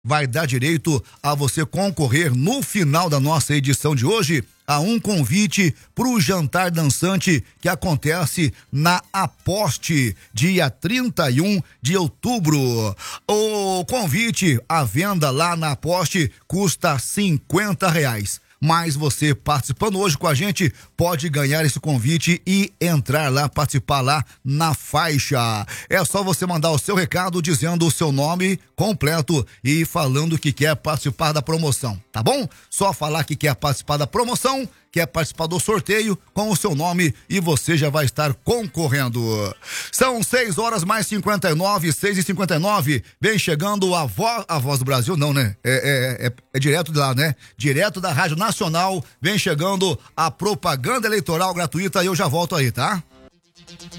vai dar direito a você concorrer no final da nossa edição de hoje a um convite para o jantar dançante que acontece na Aposte, dia 31 de outubro. O convite, a venda lá na Aposte custa R$50. Mas você participando hoje com a gente pode ganhar esse convite e entrar lá, participar lá na faixa. É só você mandar o seu recado dizendo o seu nome completo e falando que quer participar da promoção, tá bom? Só falar que quer participar da promoção, quer participar do sorteio com o seu nome e você já vai estar concorrendo. São 6h mais 6h59. Vem chegando a voz do Brasil, não, né? É direto de lá, né? Direto da Rádio Nacional, vem chegando a propaganda eleitoral gratuita e eu já volto aí, tá?